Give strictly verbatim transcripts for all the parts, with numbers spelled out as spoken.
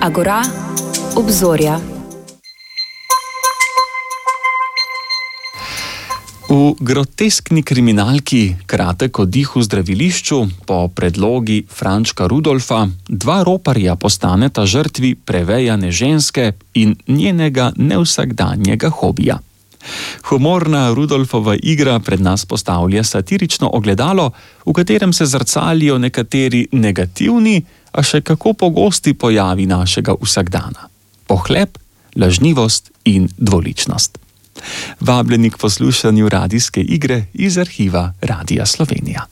Agora, obzorja. V groteskni kriminalki Kratek oddih v zdravilišču po predlogi Frančka Rudolfa dva roparja postaneta žrtvi prevejane ženske in njenega nevsakdanjega hobija. Humorna Rudolfova igra pred nas postavlja satirično ogledalo, v katerem se zrcalijo nekateri negativni, a še kako pogosti pojavi našega vsakdana. Pohlep, lažnivost in dvoličnost. Vabljeni k poslušanju radijske igre iz arhiva Radia Slovenija.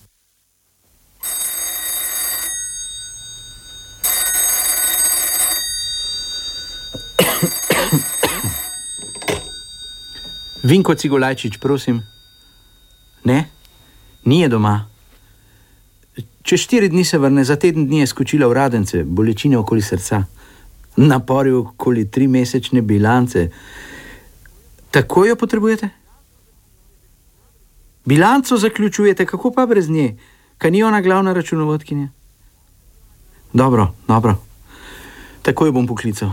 Vinko Cigolajčič, prosim. Ne? Ni je doma. Čez štiri dni se vrne, za teden dni je skočila v Radence, bolečine okoli srca. Napori okoli trimesečne bilance. Tako jo potrebujete? Bilanco zaključujete, kako pa brez nje? Kaj ni ona glavna računovodkinja? Dobro, dobro. Tako jo bom poklical.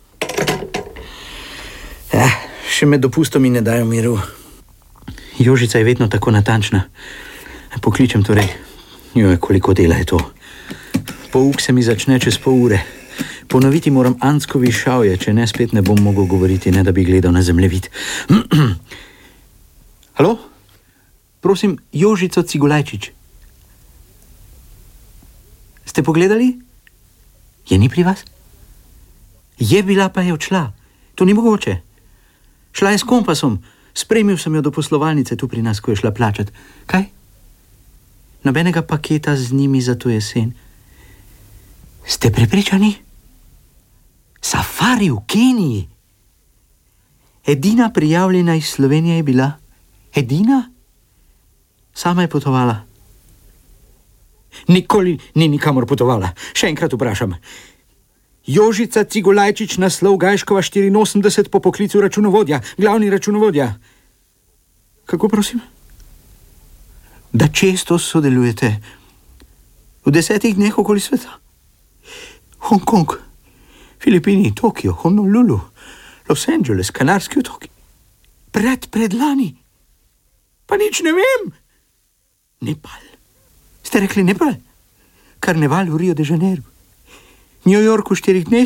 Eh, še med dopustom mi ne dajo miru. Jožica je vedno tako natančna. Pokličem torej. Joj, koliko dela je to. Pouk se mi začne čez pol ure. Ponoviti moram Antskovi šavje, če ne spet ne bom mogel govoriti, ne da bi gledal na zemljevid. Halo? Prosim, Jožico Cigolajčič. Ste pogledali? Je ni pri vas? Je bila, pa je odšla. To ni mogoče. Šla je s kompasom. Spremil sem jo do poslovalnice tu pri nas, ko je šla plačat. Kaj? Nobenega paketa z njimi za to jesen. Ste prepričani? Safari v Keniji. Edina prijavljena iz Slovenije je bila. Edina? Sama je potovala. Nikoli ni nikamor potovala. Še enkrat vprašam. Jožica Cigolajčič, naslov Gajškova štiriinosemdeset, po poklicu računovodja, glavni računovodja. Kako prosim? Da često sodelujete v desetih dneh okoli sveta. Hong Kong, Filipini, Tokio, Honolulu, Los Angeles, Kanarski otoki. Pred, predlani. Pa nič ne vem. Nepal. Ste rekli Nepal? Karneval v Rio de Janeiro. New York v štirih dneh?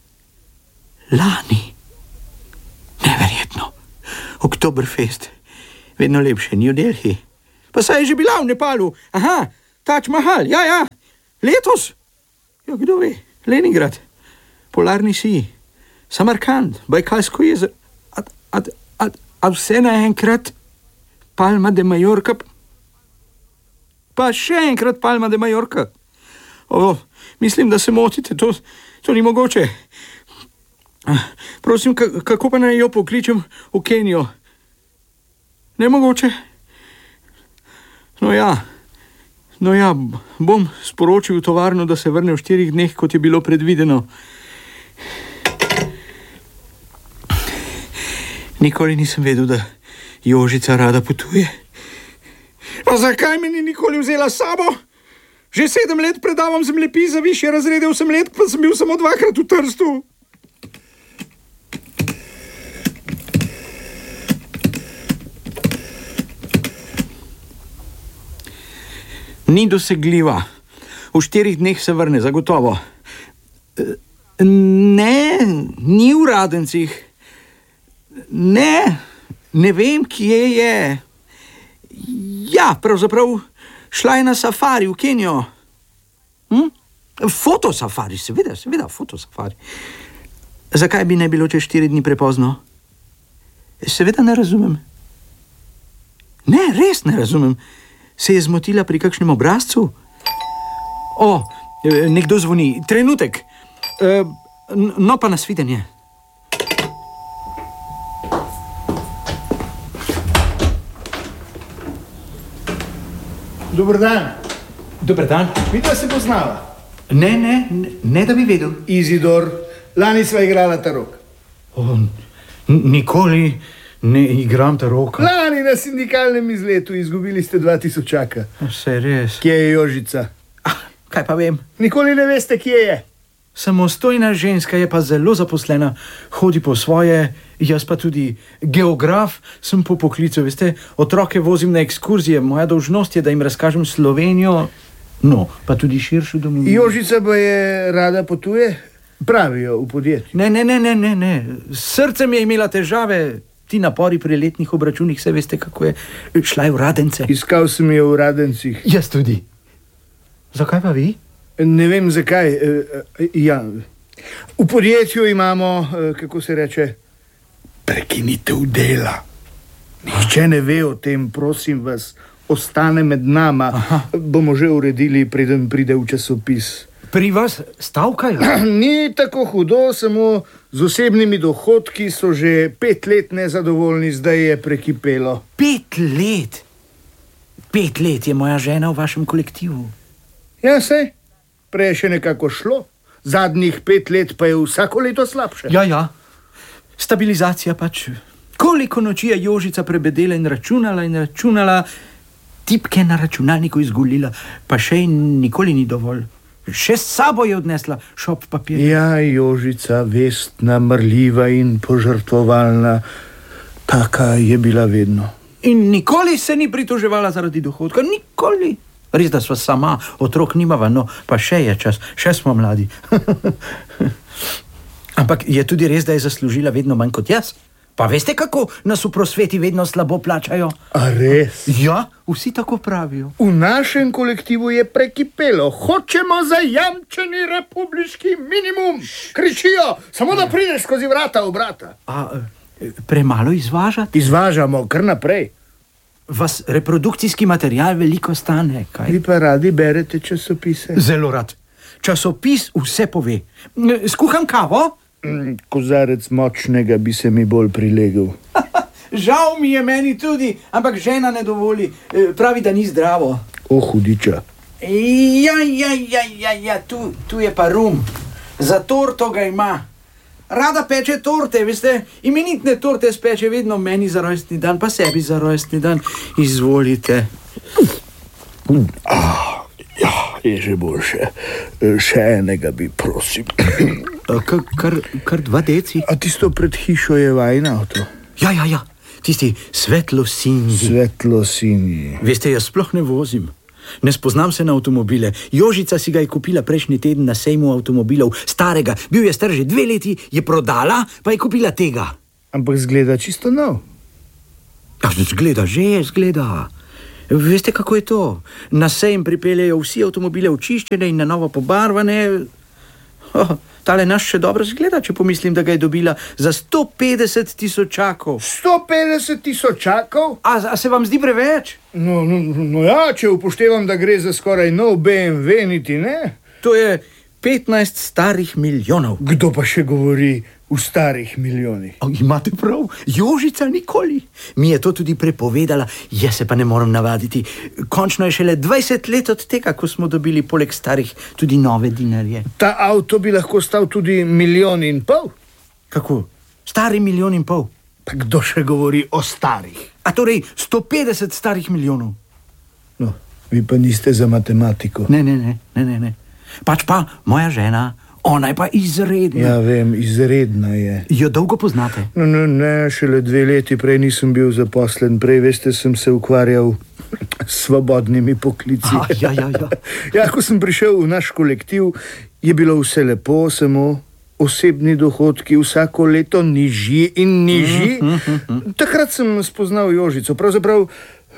Lani. Neverjetno. Oktoberfest. Vedno lepše. New Delhi. Pa saj je že bila v Nepalu. Aha, Taj Mahal. Ja, ja. Letos? Ja, kdo ve? Leningrad, Polarni sij, Samarkand, Bajkalsko jezero, a, a, a, a vse naenkrat Palma de Mallorca, pa še enkrat Palma de Mallorca. O, mislim, da se motite, to, to ni mogoče. Prosim, kako pa naj jo pokličem v Kenijo? Nemogoče? No ja. No ja, bom sporočil v tovarno, da se vrne v štirih dneh, kot je bilo predvideno. Nikoli nisem vedel, da Jožica rada potuje. Pa zakaj me ni nikoli vzela s sabo? Že sedem let predavam zemljepis za višje razrede, osem let pa sem bil samo dvakrat v Trstu. Ni dosegljiva. V štirih dneh se vrne, zagotovo. Ne, ni v Radencih. Ne, ne vem, kje je. Ja, pravzaprav šla je na safari v Kenijo. Hm? Fotosafari, seveda, seveda, fotosafari. Zakaj bi ne bilo čez štiri dni prepozno? Seveda ne razumem. Ne, res ne razumem. Se je zmotila pri kakšnem obrazcu? O, nekdo zvoni. Trenutek. No pa nasvidenje. Dober dan. Dober dan. Vidva se poznala? Ne, ne, ne, ne da bi vedel. Izidor, lani sva igrala tarok. O, nikoli ne igram taroka. Lani na sindikalnem izletu izgubili ste dva tisočaka. Se res. Kje je Jožica? Ah, kaj pa vem? Nikoli ne veste, kje je. Samostojna ženska je pa zelo zaposlena, hodi po svoje, jaz pa tudi geograf, sem po poklicu, veste, otroke vozim na ekskurzije, moja dolžnost je, da jim razkažem Slovenijo, no, pa tudi širšo domovino. Jožica pa je rada potuje, pravijo v podjetju. Ne, ne, ne, ne, ne, ne, s srcem je imela težave, ti napori pri letnih obračunih, se veste, kako je, šla je v Radence. Iskal sem jo v Radencih. Jaz tudi. Zakaj pa vi? Ne vem zakaj. Ja. V podjetju imamo, kako se reče, prekinitev dela. Nihče ne ve o tem, prosim vas, ostane med nama. Aha. Bomo že uredili, preden pride v časopis. Pri vas stavkajo? Ni tako hudo, samo z osebnimi dohodki so že pet let nezadovoljni, zdaj je prekipelo. Pet let? Pet let je moja žena v vašem kolektivu. Ja, sej. Prej je še nekako šlo. Zadnjih pet let pa je vsako leto slabše. Ja, ja. Stabilizacija pač. Koliko noči je Jožica prebedela in računala in računala, tipke na računalniku izgulila, pa še nikoli ni dovolj. Še s sabo je odnesla šop papir. Ja, Jožica, vestna, mrljiva in požrtvovalna, taka je bila vedno. In nikoli se ni pritoževala zaradi dohodka, nikoli. Res, da sva sama, otrok nimava, no, pa še je čas, še smo mladi. Ampak je tudi res, da je zaslužila vedno manj kot jaz. Pa veste, kako nas v prosveti vedno slabo plačajo? A res? Ja, vsi tako pravijo. V našem kolektivu je prekipelo. Hočemo zajamčeni republiški minimum. Kričijo, samo da prideš skozi vrata v brata. A premalo izvažate? Izvažamo, kar naprej. Vas reprodukcijski material veliko stane, kaj? Vi pa radi berete časopise? Zelo rad. Časopis vse pove. Skuham kavo? Kozarec močnega bi se mi bolj prilegel. Žal mi je, meni tudi, ampak žena ne dovoli. Pravi, da ni zdravo. O, hudiča. Ja, ja, ja, ja, ja, tu, tu je pa rum. Za torto ga ima. Rada peče torte, veste, imenitne torte speče vedno meni za rojstni dan, pa sebi za rojstni dan. Izvolite. Ah, ja, je že boljše. Še enega bi, prosim. Kar, kar, kar dva deci? A tisto pred hišo je vajin avto? Ja, ja, ja, tisti svetlo-sinji. Svetlo-sinji. Veste, jaz sploh ne vozim. Ne spoznam se na avtomobile. Jožica si ga je kupila prejšnji teden na sejmu avtomobilov, starega. Bil je star že dve leti, je prodala, pa je kupila tega. Ampak zgleda čisto nov. Ja, zgleda, že je, zgleda. Veste, kako je to? Na sejem pripeljejo vsi avtomobile očiščene in na novo pobarvane. Oh, tale naš še dobro zgleda, če pomislim, da ga je dobila za sto petdeset tisočakov. sto petdeset tisočakov? A, a se vam zdi preveč? No, no, no ja, če upoštevam, da gre za skoraj nov B M W, niti ne. To je petnajst starih milijonov. Kdo pa še govori v starih milijonih? O, imate prav, Jožica nikoli. Mi je to tudi prepovedala, jaz se pa ne moram navaditi. Končno je šele dvajset let od tega, ko smo dobili poleg starih tudi nove dinarje. Ta avto bi lahko stal tudi milijon in pol? Kako? Stari milijon in pol? Pa kdo še govori o starih? A torej sto petdeset starih milijonov? No, vi pa niste za matematiko. Ne, ne, ne, ne, ne, ne. Pač pa moja žena, ona je pa izredna. Ja, vem, izredna je. Jo dolgo poznate? No, no, ne, šele dve leti prej nisem bil zaposlen. Prej, veste, sem se ukvarjal s svobodnimi poklici. A, ja, ja, ja. Ja, ko sem prišel v naš kolektiv, je bilo vse lepo, samo osebni dohodki vsako leto nižji in nižji. Mm, mm, mm. Takrat sem spoznal Jožico. Pravzaprav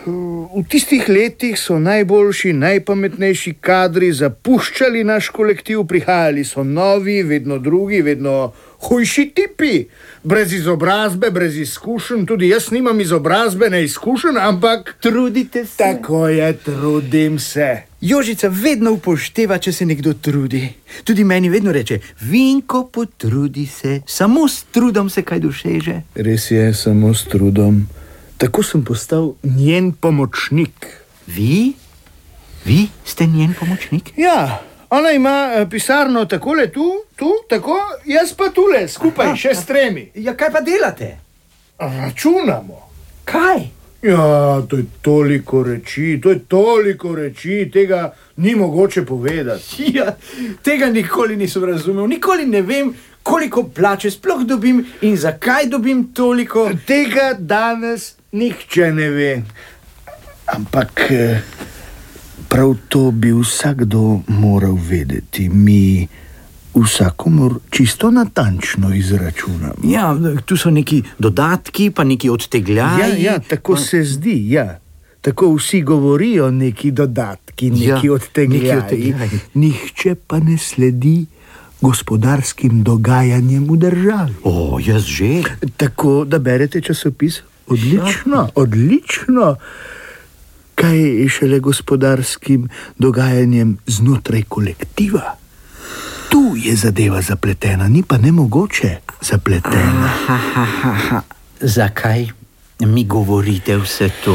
v tistih letih so najboljši, najpametnejši kadri zapuščali naš kolektiv, prihajali so novi, vedno drugi, vedno hujši tipi. Brez izobrazbe, brez izkušenj, tudi jaz nimam izobrazbe, ne izkušenj, ampak trudite se. Tako je, trudim se. Jožica vedno upošteva, če se nekdo trudi. Tudi meni vedno reče, Vinko, potrudi se, samo s trudom se kaj doseže. Res je, samo s trudom. Tako sem postal njen pomočnik. Vi? Vi ste njen pomočnik? Ja, ona ima pisarno takole tu, tu, tako, jaz pa tule, skupaj, aha, še s tremi. Ja, kaj pa delate? Računamo. Kaj? Ja, to je toliko reči, to je toliko reči, tega ni mogoče povedati. Ja, tega nikoli nisem razumel, nikoli ne vem, koliko plače sploh dobim in zakaj dobim toliko. Tega danes nihče ne ve. Ampak prav to bi vsakdo moral vedeti. Mi vsakomur čisto natančno izračunamo. Ja, tu so neki dodatki, pa neki odtegljaji. Ja, ja, tako pa se zdi, ja. Tako vsi govorijo, neki dodatki, neki Ja, odtegljaji. neki odtegljaji. Nihče pa ne sledi gospodarskim dogajanjem v državi. O, jaz že. Tako da berete časopis? Odlično, odlično. Kaj je šele gospodarskim dogajanjem znotraj kolektiva? Tu je zadeva zapletena, ni pa nemogoče zapletena. Ha, ha, ha, ha. Zakaj mi govorite vse to?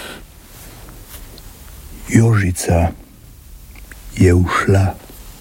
Jožica je ušla.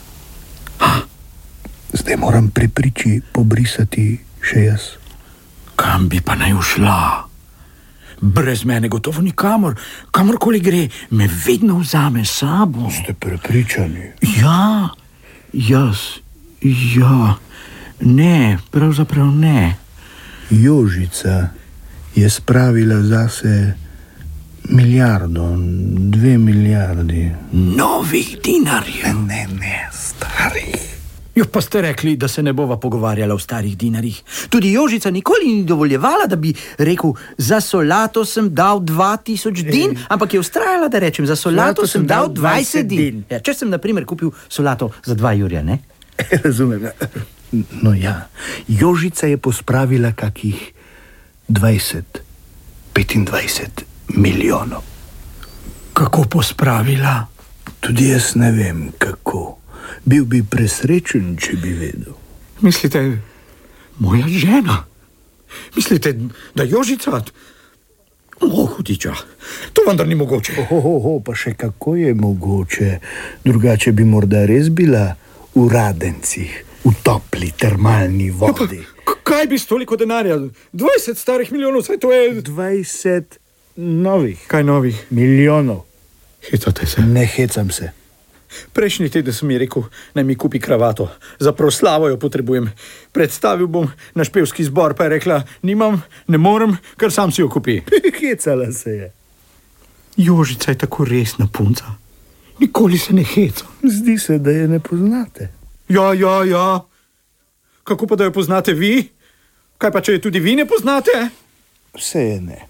Zdaj moram pri priči pobrisati še jaz. Kam bi pa naj ušla? Brez mene gotovo nikamor. Kamorkoli gre, me vedno vzame s sabo. Ste prepričani? Ja, jaz, ja, ne, pravzaprav ne. Jožica je spravila zase milijardo, dve milijardi. Novih dinarjev. Ne, ne, starih. Jo, pa ste rekli, da se ne bova pogovarjala o starih dinarjih. Tudi Jožica nikoli ni dovoljevala, da bi rekel, za solato sem dal dva tisoč din, ampak je vztrajala, da rečem, za solato sem dal dvajset din. Ja, če sem, na primer, kupil solato za dva jurja, ne? Razumem. No ja, Jožica je pospravila kakih dvajset, petindvajset milijonov. Kako pospravila? Tudi jaz ne vem, kako. Bil bi presrečen, če bi vedel. Mislite, moja žena? Mislite, da Jožica? O, hudiča, to vendar ni mogoče. Ohoho, pa še kako je mogoče. Drugače bi morda res bila v Radencih, v topli termalni vodi. Ja, pa, kaj bi s toliko denarja? dvajset starih milijonov, saj to je... dvajset novih. Kaj novih? Milijonov. Hecate se. Ne hecam se. Prejšnji teden sem mi rekel, naj mi kupi kravato. Za proslavo jo potrebujem. Predstavil bom na špevski zbor, pa je rekla, nimam, ne morem, ker sam si jo kupi. Hecala se je. Jožica je tako resna punca. Nikoli se ne heca. Zdi se, da je ne poznate. Ja, ja, ja. Kako pa, da jo poznate vi? Kaj pa, če jo tudi vi ne poznate? Vse je ne.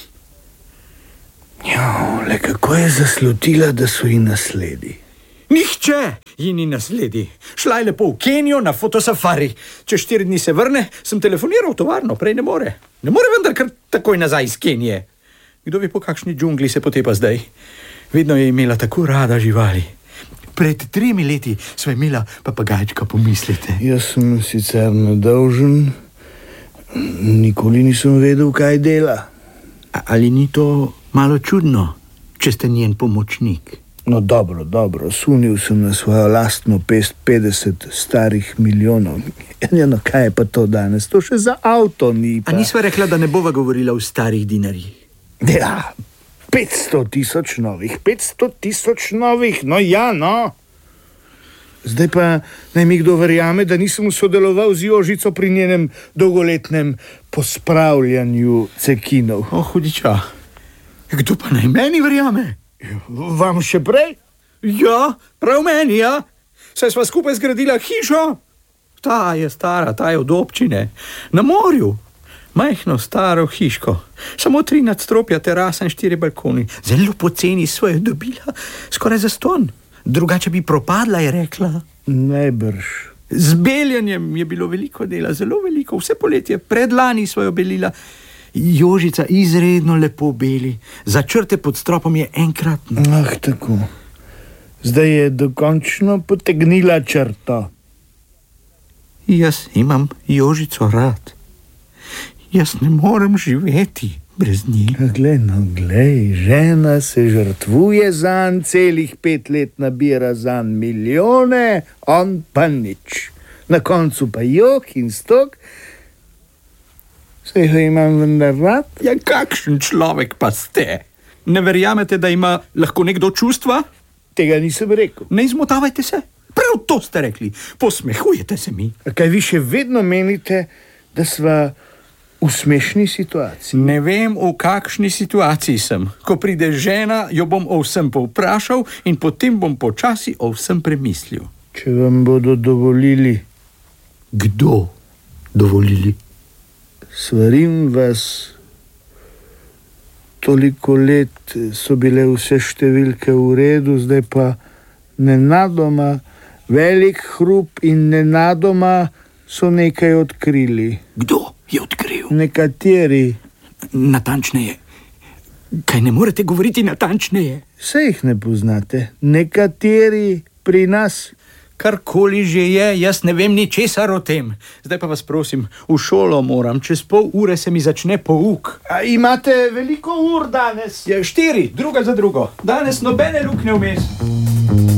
Jo, le kako je zaslutila, da so ji nasledi. Nihče ji ni nasledi. Šla je lepo v Kenijo na fotosafari. Čez štiri dni se vrne, sem telefoniral v tovarno, prej ne more. Ne more vendar kar takoj nazaj iz Kenije. Kdo ve, po kakšni džungli se potepa zdaj. Vedno je imela tako rada živali. Pred tremi leti sva imela papagajčka, pomislite. Jaz sem sicer nedolžen, nikoli nisem vedel, kaj dela. A, ali ni to malo čudno, če ste njen pomočnik? No dobro, dobro, sunil sem na svojo lastno pest petdeset starih milijonov. Ja, no, kaj je pa to danes? To še za avto ni pa. A nisva rekla, da ne bova govorila o starih dinarjih? Ja, petsto tisoč novih, petsto tisoč novih, no ja, no. Zdaj pa naj mi kdo verjame, da nisem sodeloval z Jožico pri njenem dolgoletnem pospravljanju cekinov. O, hudiča, kdo pa naj meni verjame? Vam še prej? Ja, prav meni, ja. Saj sva skupaj zgradila hišo. Ta je stara, ta je od občine. Na morju. Majhno, staro hiško. Samo tri nadstropja, terasa in štiri balkoni. Zelo poceni sva jo dobila. Skoraj zastonj. Drugače bi propadla, je rekla. Najbrž. Z beljenjem je bilo veliko dela, zelo veliko. Vse poletje, predlani sva jo belila. Jožica izredno lepo beli. Za črte pod stropom je enkratno. Ah, tako. Zdaj je dokončno potegnila črto. Jaz imam Jožico rad. Jaz ne morem živeti brez nje. Glej, no, glej, žena se žrtvuje zanj, celih pet let nabira zanj milijone, on pa nič. Na koncu pa jok in stok. Saj ga imam vendar rad. Ja, kakšen človek pa ste? Ne verjamete, da ima lahko nekdo čustva? Tega nisem rekel. Ne izmotavajte se. Prav to ste rekli. Posmehujete se mi. A kaj vi še vedno menite, da sva v smešni situaciji? Ne vem, v kakšni situaciji sem. Ko pride žena, jo bom o vsem povprašal in potem bom počasi o vsem premislil. Če vam bodo dovolili. Kdo dovolili? Svarim vas, toliko let so bile vse številke v redu, zdaj pa nenadoma velik hrup in nenadoma so nekaj odkrili. Kdo je odkril? Nekateri. Natančneje. Kaj ne morete govoriti natančneje? Saj jih ne poznate. Nekateri pri nas. Karkoli že je, jaz ne vem ničesar o tem. Zdaj pa vas prosim, v šolo moram, čez pol ure se mi začne pouk. A imate veliko ur danes? Je štiri, druga za drugo. Danes nobene luknje vmes.